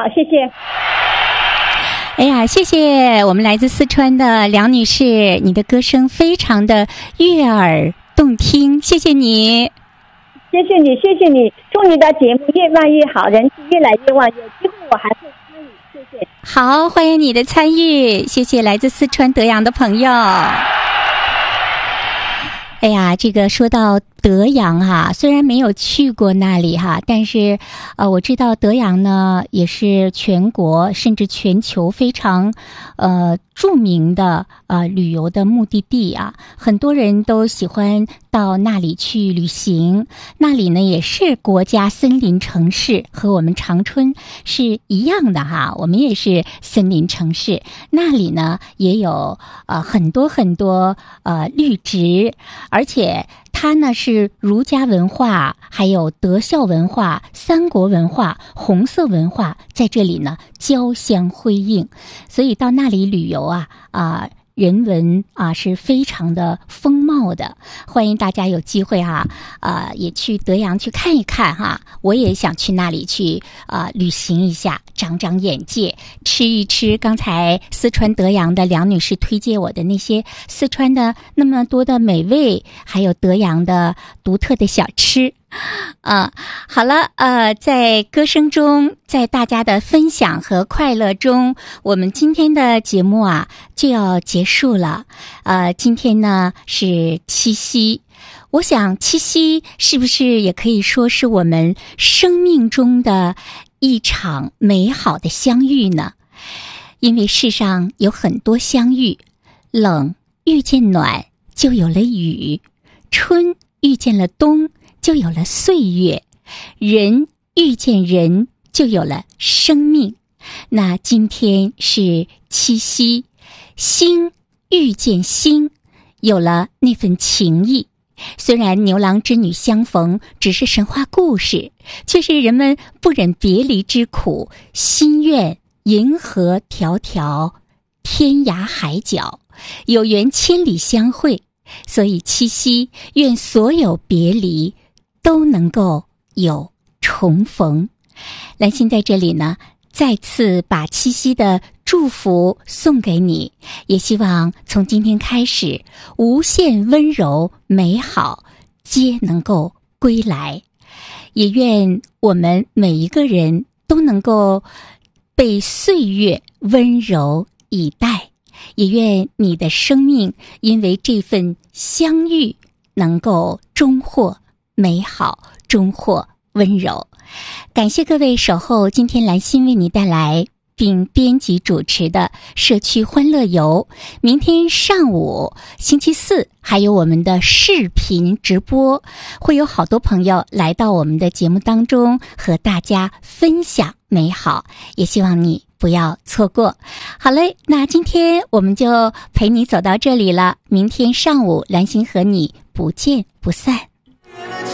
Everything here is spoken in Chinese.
谢谢。 哎呀，谢谢我们来自四川的梁女士，你的歌声非常的悦耳动听，谢谢你。 谢谢你，谢谢你，祝你的节目越办越好，人气越来越旺，有机会我还会参与，谢谢。 好，欢迎你的参与，谢谢来自四川德阳的朋友。哎呀，这个说到德阳哈，虽然没有去过那里哈，但是我知道德阳呢也是全国甚至全球非常著名的旅游的目的地啊，很多人都喜欢到那里去旅行。那里呢也是国家森林城市，和我们长春是一样的哈，我们也是森林城市。那里呢也有很多很多绿植，而且它呢是儒家文化，还有德孝文化、三国文化、红色文化在这里呢交相辉映，所以到那里旅游人文是非常的丰茂的。欢迎大家有机会也去德阳去看一看哈。我也想去那里去旅行一下，长长眼界，吃一吃刚才四川德阳的梁女士推荐我的那些四川的那么多的美味，还有德阳的独特的小吃。好了，在歌声中，在大家的分享和快乐中，我们今天的节目就要结束了。今天呢是七夕，我想七夕是不是也可以说是我们生命中的一场美好的相遇呢？因为世上有很多相遇，冷遇见暖就有了雨，春遇见了冬就有了岁月，人遇见人就有了生命。那今天是七夕，心遇见心，有了那份情谊。虽然牛郎织女相逢只是神话故事，却是人们不忍别离之苦，心愿银河迢迢，天涯海角，有缘千里相会。所以七夕，愿所有别离都能够有重逢。兰心在这里呢，再次把七夕的祝福送给你，也希望从今天开始，无限温柔美好皆能够归来。也愿我们每一个人都能够被岁月温柔以待，也愿你的生命因为这份相遇能够终获美好，终获温柔。感谢各位守候今天兰心为你带来并编辑主持的社区欢乐游。明天上午星期四还有我们的视频直播，会有好多朋友来到我们的节目当中和大家分享美好，也希望你不要错过。好嘞，那今天我们就陪你走到这里了，明天上午兰心和你不见不散。